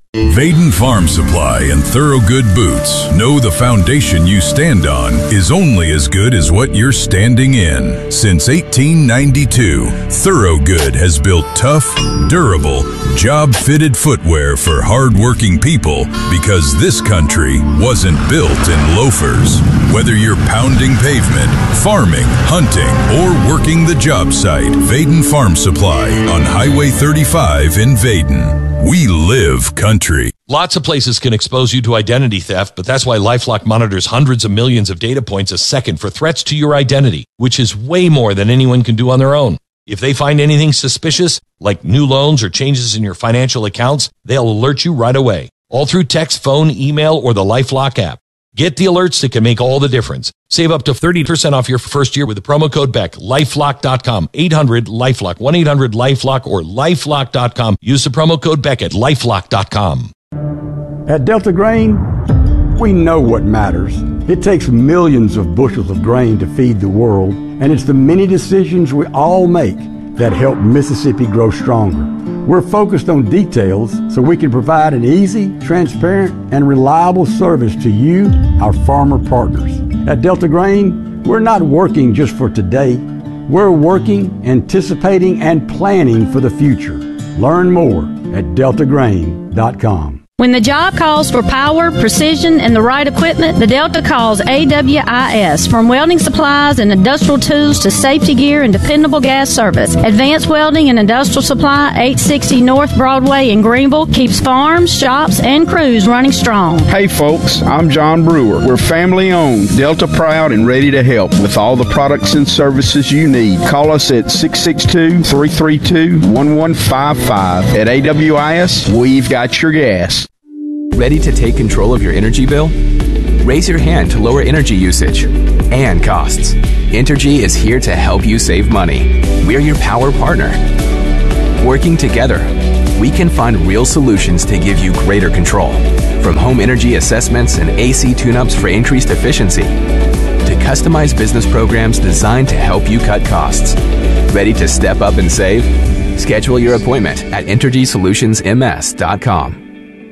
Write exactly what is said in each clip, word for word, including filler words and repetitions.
Vaden Farm Supply and Thorogood Boots know the foundation you stand on is only as good as what you're standing in. Since eighteen ninety-two, Thorogood has built tough, durable, job-fitted footwear for hard-working people because this country wasn't built in loafers. Whether you're pounding pavement, farming, hunting, or working the job site, Vaden Farm Supply on Highway thirty-five in Vaden. We live country. Lots of places can expose you to identity theft, but that's why LifeLock monitors hundreds of millions of data points a second for threats to your identity, which is way more than anyone can do on their own. If they find anything suspicious, like new loans or changes in your financial accounts, they'll alert you right away, all through text, phone, email, or the LifeLock app. Get the alerts that can make all the difference. Save up to thirty percent off your first year with the promo code Beck. lifelock dot com, eight hundred LifeLock, one eight hundred LifeLock, or lifelock dot com. Use the promo code Beck at lifelock dot com. At Delta Grain, we know what matters. It takes millions of bushels of grain to feed the world, and it's the many decisions we all make that help Mississippi grow stronger. We're focused on details so we can provide an easy, transparent, and reliable service to you, our farmer partners. At Delta Grain, we're not working just for today. We're working, anticipating, and planning for the future. Learn more at delta grain dot com. When the job calls for power, precision, and the right equipment, the Delta calls A W I S. From welding supplies and industrial tools to safety gear and dependable gas service, Advanced Welding and Industrial Supply, eight sixty North Broadway in Greenville, keeps farms, shops, and crews running strong. Hey folks, I'm John Brewer. We're family owned, Delta proud, and ready to help with all the products and services you need. Call us at six six two, three three two, one one five five. At A W I S, we've got your gas. Ready to take control of your energy bill? Raise your hand to lower energy usage and costs. Entergy is here to help you save money. We're your power partner. Working together, we can find real solutions to give you greater control. From home energy assessments and A C tune-ups for increased efficiency, to customized business programs designed to help you cut costs. Ready to step up and save? Schedule your appointment at entergy solutions m s dot com.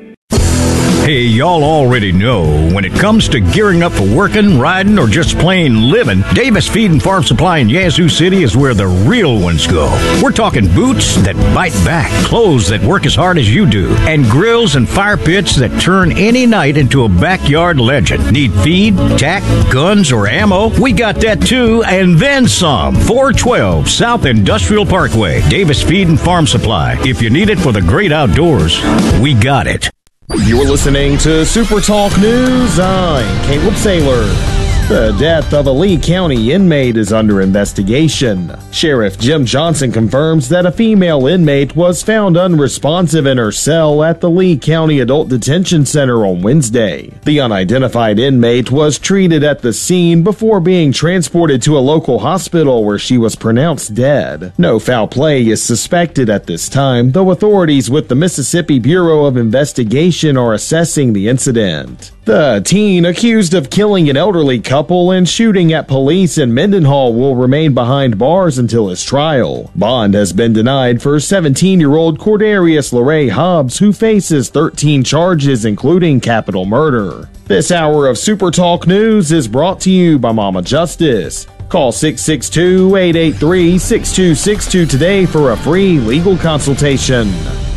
Hey, y'all already know when it comes to gearing up for working, riding, or just plain living, Davis Feed and Farm Supply in Yazoo City is where the real ones go. We're talking boots that bite back, clothes that work as hard as you do, and grills and fire pits that turn any night into a backyard legend. Need feed, tack, guns, or ammo? We got that too, and then some. four twelve South Industrial Parkway, Davis Feed and Farm Supply. If you need it for the great outdoors, we got it. You're listening to Super Talk News. I'm Caleb Saylor. The death of a Lee County inmate is under investigation. Sheriff Jim Johnson confirms that a female inmate was found unresponsive in her cell at the Lee County Adult Detention Center on Wednesday. The unidentified inmate was treated at the scene before being transported to a local hospital where she was pronounced dead. No foul play is suspected at this time, though authorities with the Mississippi Bureau of Investigation are assessing the incident. The teen accused of killing an elderly couple and shooting at police in Mendenhall will remain behind bars until his trial. Bond has been denied for seventeen-year-old Cordarius LeRae Hobbs, who faces thirteen charges, including capital murder. This hour of Super Talk News is brought to you by Mama Justice. Call six six two, eight eight three, six two six two today for a free legal consultation.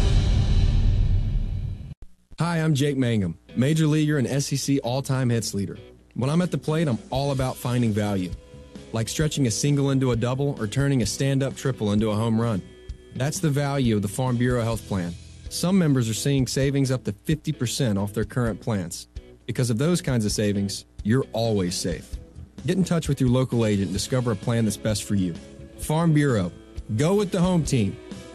Hi, I'm Jake Mangum, major leaguer and S E C all-time hits leader. When I'm at the plate, I'm all about finding value, like stretching a single into a double or turning a stand-up triple into a home run. That's the value of the Farm Bureau Health Plan. Some members are seeing savings up to fifty percent off their current plans. Because of those kinds of savings, you're always safe. Get in touch with your local agent and discover a plan that's best for you. Farm Bureau. Go with the home team.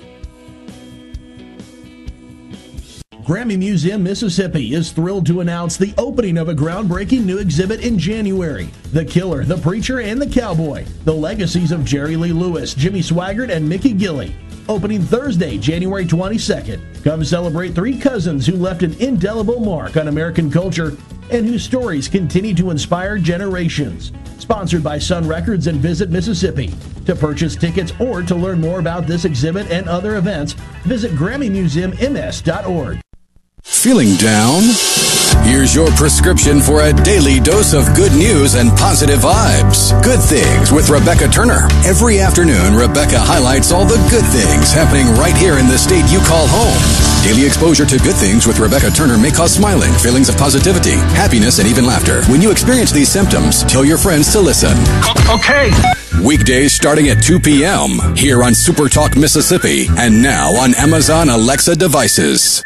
Grammy Museum, Mississippi is thrilled to announce the opening of a groundbreaking new exhibit in January. The Killer, the Preacher, and the Cowboy. The Legacies of Jerry Lee Lewis, Jimmy Swaggart, and Mickey Gilley. Opening Thursday, January twenty-second. Come celebrate three cousins who left an indelible mark on American culture and whose stories continue to inspire generations. Sponsored by Sun Records and Visit Mississippi. To purchase tickets or to learn more about this exhibit and other events, visit Grammy Museum M S dot org. Feeling down? Here's your prescription for a daily dose of good news and positive vibes. Good Things with Rebecca Turner. Every afternoon, Rebecca highlights all the good things happening right here in the state you call home. Daily exposure to Good Things with Rebecca Turner may cause smiling, feelings of positivity, happiness, and even laughter. When you experience these symptoms, tell your friends to listen. Okay. Weekdays starting at two p.m. here on Super Talk Mississippi and now on Amazon Alexa devices.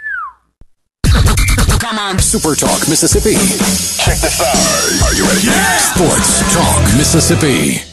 Come on. Super Talk Mississippi. Check this out. Are you ready? Yeah. Sports Talk Mississippi.